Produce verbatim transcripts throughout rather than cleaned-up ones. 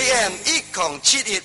M 一零七一。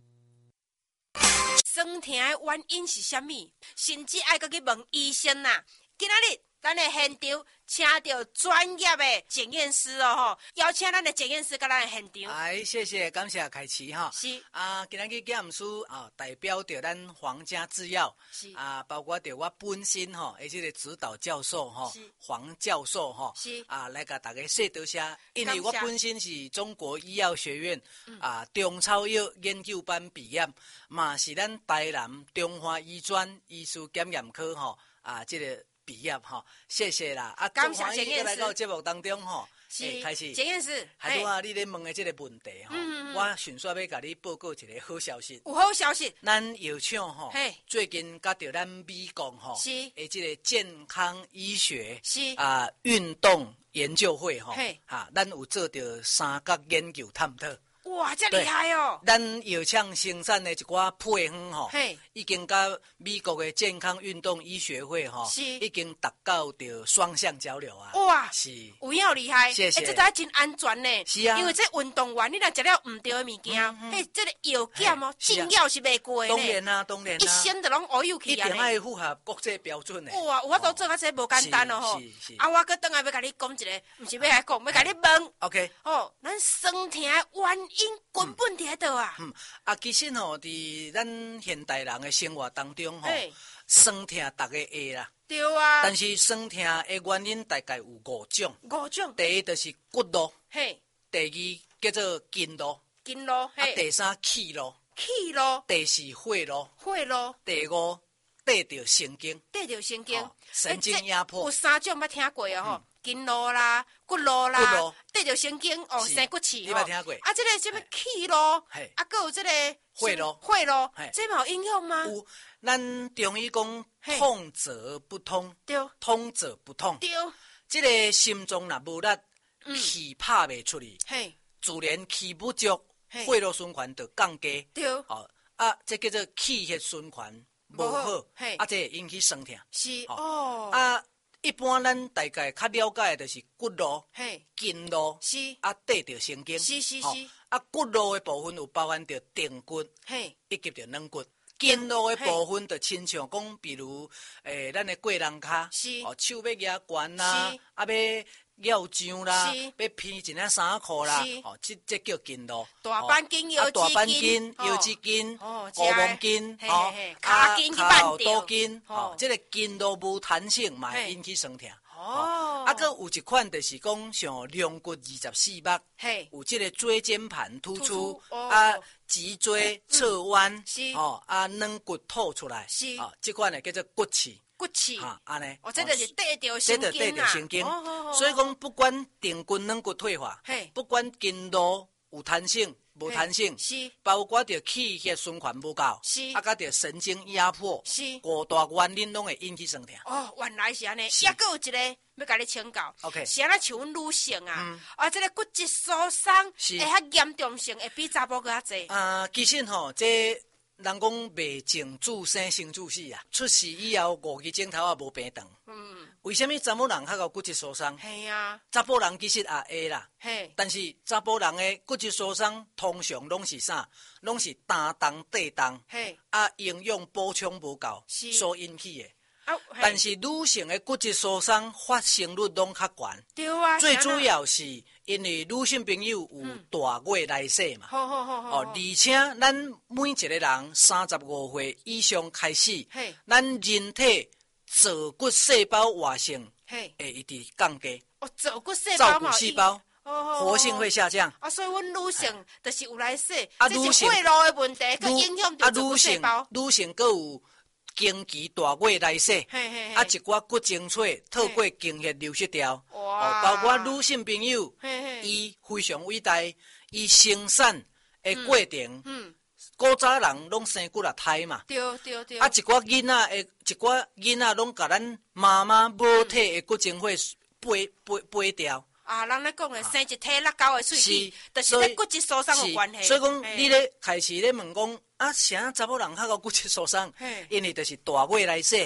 酸痛的原因是啥物？甚至爱搁去问医生呐。今仔日咱的现场请到专业的检验师哦吼，邀请咱的检验师到咱的现场。 哎，谢谢，感谢开启哈。 是啊，今日检验师啊，代表着咱皇家制药是啊，包括着我本身吼，而且个指导教授吼， 是黄教授吼， 是啊，来甲大家说多谢，因为我感谢本身是中国医药学院、 嗯、 啊中草药研究班毕业，嘛是咱台南中华医专医师检验科吼啊，这个。毕业哈，谢谢啦！啊， 感谢检验师来到节目当中吼， 是开始检验师。 还拄啊，你咧问的这个问题吼， 嗯嗯我迅速要甲你报告一个好消息。 有好消息， 咱药厂吼， 嘿最近甲着咱美国吼， 是诶，这个健康医学是啊运动研究会吼， 嘿哈，咱有做着三角研究探讨。 哇，这厉害哦！ 咱药厂生产的一寡配方吼，已经甲美国的健康运动医学会吼，已经达到着双向交流啊！ 哇， 是有影厉害， 谢谢。 欸、这才真安全呢。 是啊， 因为这运动员你若食了唔对的物件，嘿、嗯嗯，这个药检哦，禁药是袂过的。 当然啦，当然啦， 一身就拢黑有去啊！ 一定爱符合国际标准的。 哇，有法度做到这无简单哦吼！啊，我搁等下要甲你讲一个，唔是要来讲，要甲你问。 OK， 哦，咱酸痛的原因根本伫倒啊。 嗯，啊，其实吼，伫咱现代人的生活当中吼，酸痛大家会啦。 对啊。 但是酸痛的原因大概有五种。 五种。 第一就是骨路。 嘿。 第二叫做筋路。 筋路。嘿。 啊，第三气路。 气路。 第四血路。 血路。 第五对着神经。 对着神经。 神经压迫。 有三种捌听过哦吼。筋路啦，骨路啦，对着神经哦，生骨刺你捌听过？ 啊，这个什么气路，啊，搁有这个血路， 血路，这嘛有影响吗？ 有，咱中医讲痛则不通， 对， 通则不痛， 对， 这个心脏若无力，气拍袂出去，自然气不足，血路循环就降低， 对， 哦，啊，这叫做气血循环无好，啊，这会引起酸痛， 是哦， 啊。一般咱大概较了解的就是骨路、筋路， 是啊，对着神经， 是是是， 啊，骨路的部分有包含着胫骨，以及着软骨。筋路的部分就亲像讲，比如诶，咱的过人骹，哦，手要举悬啦，啊，要绕杖啦，要披一领衫裤啦，哦，这这叫筋路。 大板筋、腰大板筋、腰肌筋、腘毛筋，哦， 骹筋、 骹肚筋，哦，这个筋路无弹性，嘛会引起酸痛。哦，啊，搁有一款就是讲像两骨二十四脉，有这个椎间盘突出，啊，脊椎侧弯，哦，啊，软骨透出来，哦，这款呢叫做骨刺。 骨刺啊，安尼， 哦，这就是对着神经啊， 对着神经，所以讲不管胫骨软骨退化，不管筋路有弹性无弹性，是包括着气血循环不够，是啊，甲着神经压迫，是五大原因拢会引起酸痛。哦， 原来是安尼，也搁有一个要甲你请教 ，OK， 是安那像阮女性啊，嗯、啊，这个骨质疏松会较严重性，会比查甫搁较济。 啊，其实吼，这。人讲未种子生生子死啊！出世以后五期钟头也无平长。嗯，为什么查某人较有骨质疏松？ 系啊， 查甫人其实也会啦。 嘿， 但是查甫人的骨质疏松通常拢是啥？拢是担当地当，嘿，啊，营养补充无够所引起的。啊、但是女性的骨质疏松发生率拢较悬， 对啊， 最主要是因为女性朋友有大月来势嘛， 好好好好， 哦，而且咱每一个人三十五岁以上开始，咱人体造骨细胞活性会一直降低， 哦，造骨细胞嘛， 细胞活性会下降， 啊，所以阮女性就是有来势，啊，这是血路的问题，佮影响到造骨细胞， 女性佮有。经期大月来势，啊，一寡骨精粹透过经血流失掉，哦，包括女性朋友，伊非常伟大，伊生产的过程，嗯，古早人拢生几粒胎嘛， 对对对， 啊，一寡囡仔的，一寡囡仔拢甲咱妈妈母体的骨精血背背背掉。 啊，人咧讲的生一体六九的喙齿，就是咧骨质疏松有关系。 所以讲，你咧开始咧问讲，啊，啥查某人较有骨质疏松？因为就是大月来势，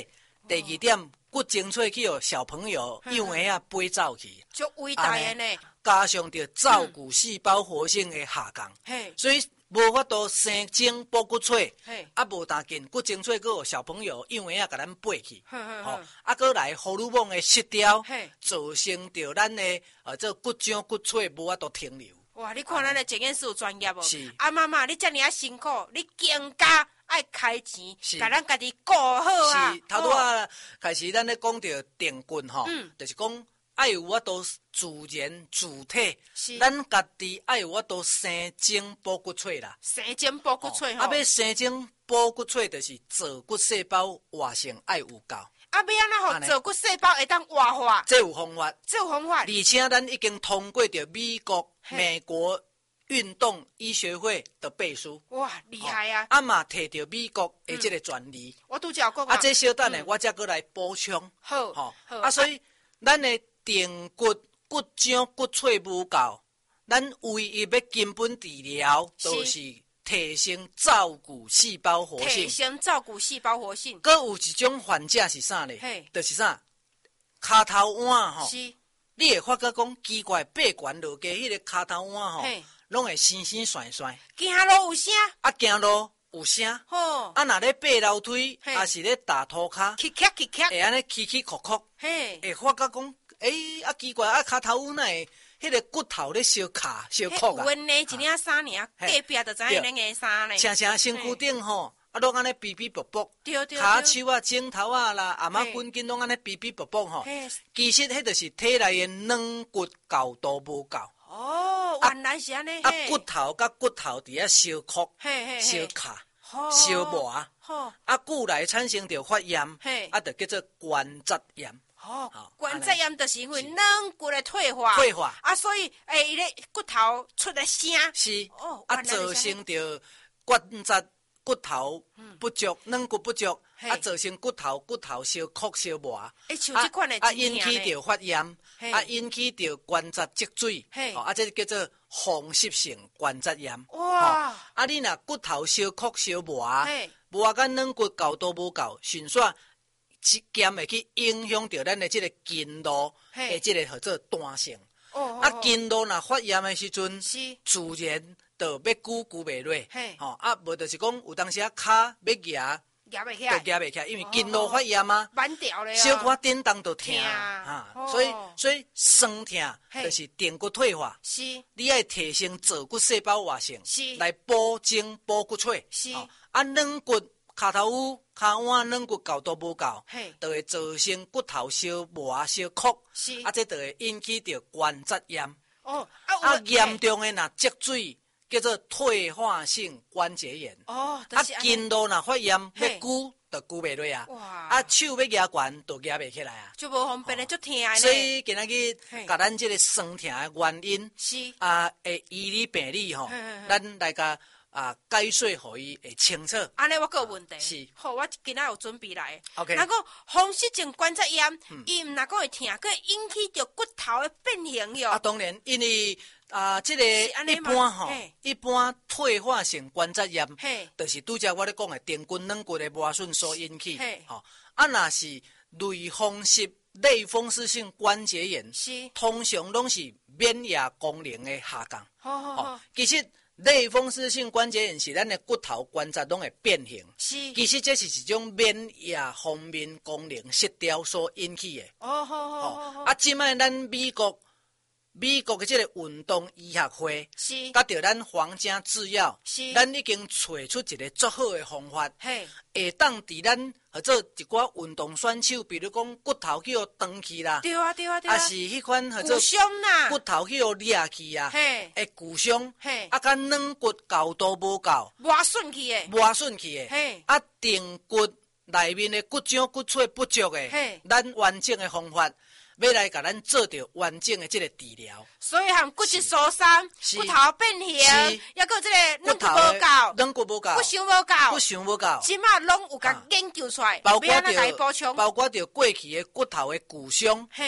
第二点，骨精粹去予小朋友幼儿啊飞走去， 足伟大的呢。 加上着照顾细胞活性的下降， 嘿， 所以无法度生精补骨髓，啊无搭紧骨精粹个小朋友幼儿啊，甲咱背去，吼，啊过来荷尔蒙的失调，造成着咱的呃这骨浆骨髓无法度停留。 哇，你看咱的检验师有专业哦， 是啊妈妈，你遮尔啊辛苦，你更加爱开钱， 是甲咱家己顾好啊。 是，头拄啊开始咱咧讲着定棍吼， 嗯， 就是讲。爱有法度自然自体， 是咱家己爱有法度生精补骨髓啦。 生精补骨髓吼， 啊，要生精补骨髓，就是造骨细胞活性爱有够。 啊，要安怎互造骨细胞会当活化？ 这有方法， 这有方法。 而且咱已经通过着美国、美国运动医学会的背书。 哇，厉害啊！ 啊嘛，摕着美国的这个专利。 我拄则讲啊。 啊，这小等呢，我再过来补充。 好，好。 啊，所以咱的定骨骨浆骨髓无够，咱唯一要根本治疗，就是提升照顾细胞活性。 提升照顾细胞活性。 佮有一种患者是啥呢？就是啥？骹头腕吼，你会发觉讲奇怪，爬悬落街，迄个骹头腕吼，拢会生生甩甩。 行路有声。啊， 行路有声。 吼。 啊，若咧爬楼梯，还是咧打拖骹， 起起起起， 会安尼起起哭哭。 嘿。 会发觉讲。诶、欸，啊奇怪，啊骹头有哪会，迄个骨头咧小卡小哭啊！ 阮呢一领衫尔，隔壁就知影恁个衫呢。 常常身躯顶吼，啊拢安尼比比薄薄，骹手啊、枕头啊啦、阿妈筋筋拢安尼比比薄薄吼。其实迄就是体内的软骨厚度无够。 哦，原来是安尼。 啊，骨头甲骨头伫遐小哭、小卡、小磨，啊久来产生着发炎，啊，就叫做关节炎。 哦，关节炎就是因为软骨的退化， 退化啊，所以诶，伊咧骨头出的声是，哦，啊，造成着关节骨头不足，软骨不足，啊，造成骨头骨头小曲小磨， 诶，像这款的啊，引起着发炎，啊，引起着关节积水，哦，啊，这叫做风湿性关节炎。哇，啊，你若骨头小曲小磨，无啊，咱软骨厚度无够，顺煞。兼会去影响到咱的这个筋络的这个叫做弹性。哦，啊，筋络若发炎的时阵，自然就要久久袂落。吼，啊，无就是讲有当时啊，骹要夹， 夹袂起来， 夹袂起来，因为筋络发炎啊， 挽掉了， 小可叮当就疼啊。所以，所以酸痛就是定骨退化。是，你爱提升造骨细胞活性，来补精补骨髓。是，啊，软骨。骹头有骹腕软骨厚度无够，就会造成骨头小磨小曲，啊，这就会引起着关节炎。哦，啊，严重的若积水，叫做退化性关节炎。哦，啊，筋络若发炎，要久就久袂落啊。哇！啊，手要压悬，就压袂起来啊。 就无方便的，就疼的。 所以今仔日，甲咱这个酸痛的原因，是啊，会医理病理吼，咱来甲。啊，解说互伊会清楚。 安尼我个问题是，好，我今仔有准备来。OK。若讲风湿性关节炎，伊毋若讲会痛，佮会引起着骨头的变形哟。 啊，当然，因为啊，这个一般吼，一般退化性关节炎，就是拄则我咧讲的定骨软骨的磨损所引起。吼，啊，若是类风湿类风湿性关节炎，是通常拢是免疫功能的下降。好好好，其实。类风湿性关节炎是咱的骨头关节拢会变形，是，其实这是一种免疫方面功能失调所引起的。哦，好好好。啊，即摆咱美国美国的这个运动医学会，是，甲着咱皇家制药，是，咱已经找出一个足好的方法，嘿，会当伫咱或者一寡运动选手，比如讲骨头去互长去啦， 对啊对啊对啊， 啊是迄款或者骨伤啦， 骨头去互裂去啊，嘿，会骨伤，嘿，啊甲软骨厚度无够， 磨损去的， 磨损去的，嘿，啊定骨内面的骨浆骨髓不足的，嘿，咱完整的方法。要来甲咱做着完整的这个治疗， 所以含骨质疏松、骨头变形，抑个这个软骨无够、 软骨无够、 骨伤无够、 骨伤无够， 即马拢有甲研究出来， 包括着包括着过去的骨头的骨伤，嘿，哦，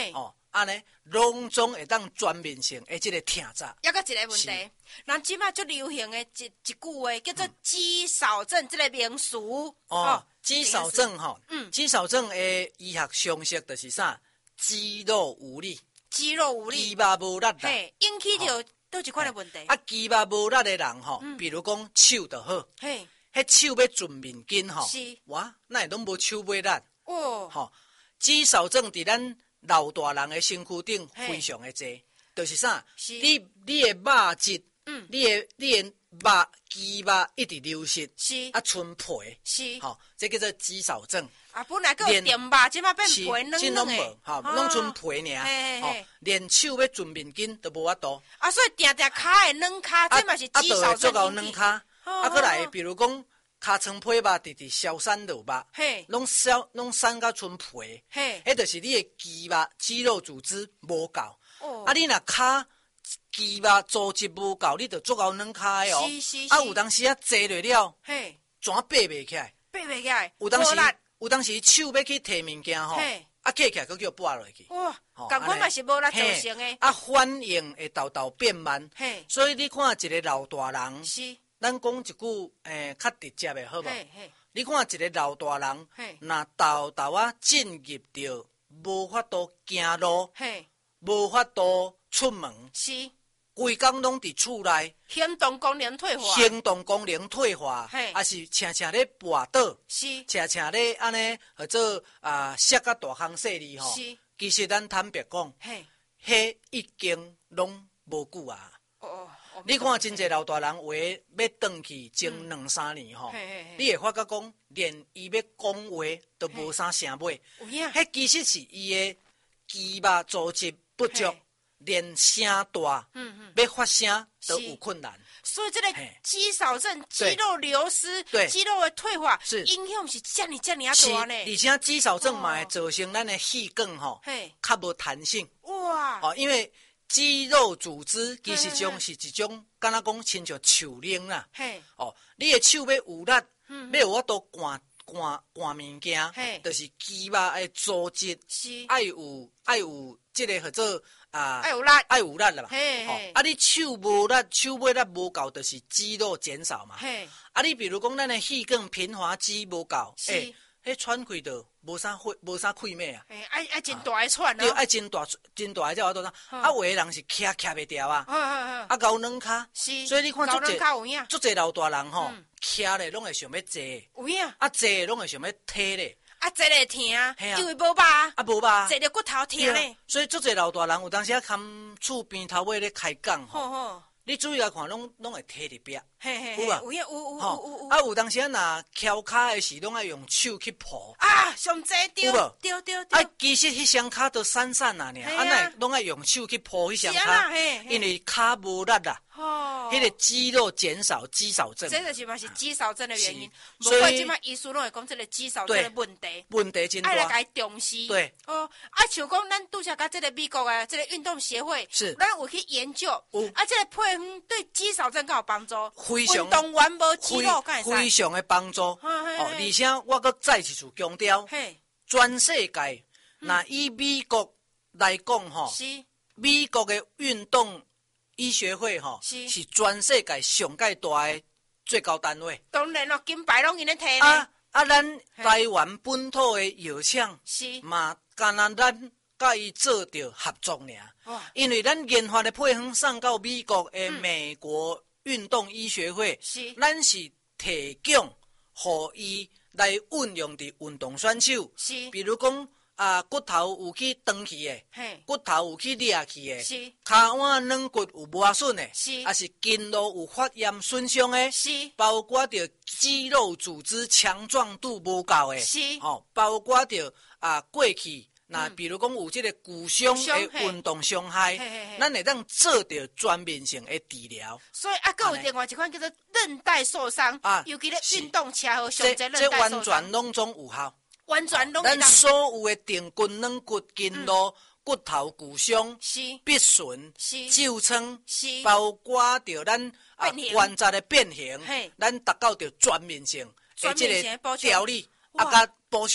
安尼拢总会当全面性的这个疼扎。 还有一个问题，咱即马最流行的一一句话叫做肌少症，这个名词。 哦，肌少症吼，嗯，肌少症的医学常识就是啥？肌肉无力， 肌肉无力， 肌肉无力啦， 嘿，引起着倒一款的问题。 啊，肌肉无力的人吼，比如讲手就好，嘿，迄手要顺面筋吼，是，哇，那会拢无手尾力。哦，吼，肌少症伫咱老大人的身躯顶非常的多，就是啥？是，你你的肉质，嗯，你的你的肉肌肉一直流失，是，啊，剩皮，是，吼，这叫做肌少症。 啊，本来个电肉，即马变皮软软的， 吼，拢剩皮尔，吼，连手要顺面筋都无法度。 啊，所以定定骹会软骹，这嘛是肌少症。 啊，都会做到软骹。啊，过来，比如讲，尻川皮肉直直消散落肉，嘿，拢消拢散到剩皮，嘿，迄就是你的肌肉肌肉组织无够。哦，啊，你若骹肌肉组织无够，你就做到软骹的哦。是是是。啊，有当时啊，坐落了，嘿，怎爬袂起来？ 爬袂起来。 有当时。有当时手要去摕物件吼，啊，起起来佫叫拨落去。哇， 共款嘛是无力造成的。 啊，反应会豆豆变慢。嘿，所以你看一个老大人，是，咱讲一句诶较直接的好无？你看一个老大人，若豆豆啊进入着无法度行路，嘿，无法度出门，是。规工拢伫厝内， 行动功能退化， 行动功能退化，还是常常咧跋倒，是常常咧安尼，或者啊，摔甲大项细哩吼。是，其实咱坦白讲，嘿，迄已经拢无久啊。哦哦，你看真侪老大人话要转去前两三年吼，你会发觉讲，连伊要讲话都无啥声尾。有影，迄其实是伊的肌肉组织不足。连声大，嗯嗯，要发声都有困难， 所以这个肌少症、肌肉流失、肌肉的退化，是影响是这么这么啊大呢。 而且肌少症嘛会造成咱的气管吼，较无弹性。哇！哦，因为肌肉组织其实种是一种，敢若讲亲像手铃啦。嘿，哦，你的手要有力，要有法度赶赶赶物件，就是肌肉的组织是爱有爱有这个叫做。啊，爱有力，爱有力啦嘛。嘿，嘿啊，你手无力，手尾力无够，就是肌肉减少嘛。嘿，啊，你比如讲，咱的气管平滑肌无够，诶，迄喘气就无啥气，无啥气脉啊。 诶，爱爱真大个喘啊。 对，爱真大真大个才有多啥。啊，有的人是徛徛袂掉啊。啊，高软骹。是。所以你看，足侪足侪老大人吼，徛咧拢会想要坐。有影。啊，坐拢会想要摕咧。啊，坐咧疼，因为无肉，啊无肉，坐咧骨头疼咧。 所以足侪老大人有当时啊，看厝边头尾咧开讲吼，你注意来看，拢拢会摕伫壁，有啊， 有有有有有。 啊，有当时啊，若翘骹的时，拢爱用手去抱。 啊，上济对，对对对。 啊，其实迄双骹都散散啊，尔，啊，那拢爱用手去抱迄双骹，因为骹无力啦。哦，迄个肌肉减少，肌少症， 这就是嘛是肌少症的原因。所以即马医师拢会讲这个肌少症的问题， 问题真大， 爱来甲伊重视。对，哦，啊，像讲咱拄则甲这个美国啊，这个运动协会，是，咱有去研究，啊，这个配方对肌少症较有帮助， 非常， 运动完无肌肉， 非常的帮助。哦，而且我搁再一次强调，全世界，那以美国来讲吼，是美国的运动。医学会吼是是全世界上界大的最高单位。 当然咯，金牌拢因咧摕咧。 啊啊，咱台湾本土的药厂是嘛，干那咱甲伊做着合作尔。哇！因为咱研发的配方送到美国的美国运动医学会，是咱是提供互伊来运用伫运动选手，是比如讲。啊，骨头有去长去的，骨头有去裂去的，骹腕软骨有磨损的，还是筋络有发炎损伤的，包括着肌肉组织强壮度无够的，哦，包括着啊过去那比如讲有这个骨伤的运动伤害，咱会当做着全面性的治疗。 所以啊，还有另外一款叫做韧带受伤，啊，尤其咧运动车和上节韧带受伤， 这完全拢总有效。 完全拢咱所有的髌骨、软骨、筋络、骨头骨伤、必损、旧疮，包括着咱啊关节的变形，咱达到着全面性的这个调理啊，甲补充。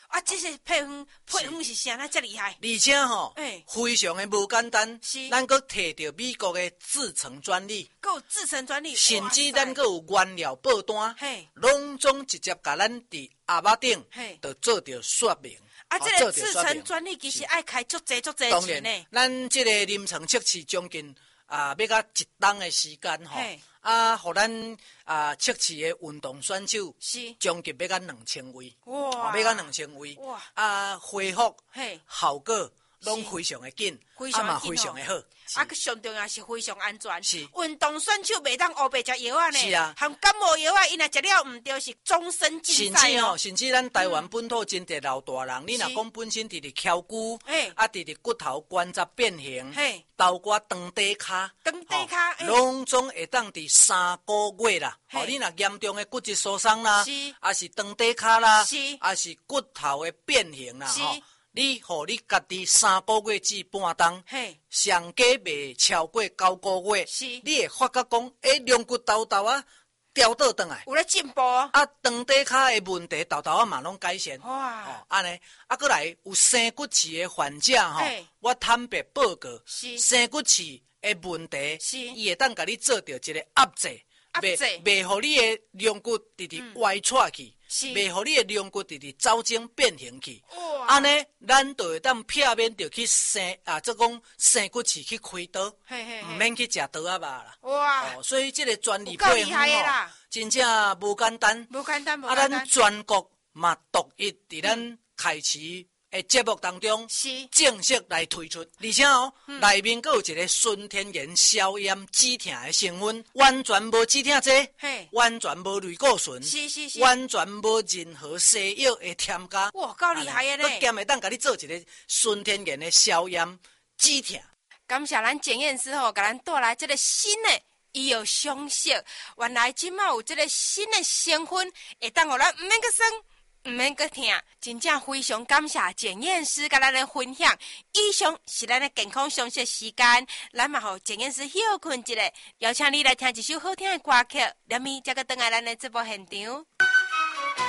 啊，这些配方配方是啥那这厉害？ 而且吼， 欸、 非常的无简单， 是， 咱阁摕到美国的制成专利， 阁有制成专利， 甚至咱阁有原料报单，拢总直接甲咱伫鸭肉顶，就做着说明。 啊，这个制成专利其实爱开足济足济钱呢。 咱这个临床测试将近啊，要到一冬的时间吼，啊，互咱啊测试的运动选手是将近要到两千位，哇，要到两千位，哇，啊，恢复效果拢非常的紧，啊嘛非常的好。 啊，佮上重要是非常安全。是运动选手袂当乌白食药啊呢。是啊，含感冒药啊，因若食了毋对，是终身禁赛哦。甚至咱台湾本土真侪老大人，你若讲本身直直翘骨，啊，直直骨头关节变形，包括长底骹， 长底骹， 拢总会当伫三个月啦。哦，你若严重的骨质疏松啦，啊是长底骹啦，啊是骨头的变形啦，吼。你互你家己三个月至半冬，上加未超过九个月，你会发觉讲，诶，龙骨豆豆啊，调倒转来， 有咧进步啊！ 啊，长底骹的问题豆豆啊嘛拢改善。哇！哦，安尼，啊，过来有生骨刺的患者吼，我坦白报告，生骨刺的问题，伊会当甲你做着一个压制，袂袂互你的龙骨直直歪出去。袂互你的龙骨直直走精变形去，安尼咱就会当避免着去生啊，即讲生骨刺去开刀，毋免去食刀仔肉啦。哇！哦，所以即个专利配方哦，真正无简单， 无简单，无简单。啊，咱全国嘛独一伫咱开市的节目当中，是正式来推出，而且哦，内面阁有一个纯天然消炎止痛的成分，完全无止痛剂，完全无类固醇，是是是，完全无任何西药的添加。 哇，够厉害的呢！ 佮兼会当甲你做一个纯天然的消炎止痛。 感谢咱检验师吼，甲咱带来这个新的医药常识。原来即马有这个新的成分，会当互咱毋免去生。毋免阁听，真正非常感谢检验师甲咱的分享。以上是咱的健康常识时间，咱嘛互检验师休困一下，邀请你来听一首好听的歌曲，连咪才阁倒来咱的直播现场。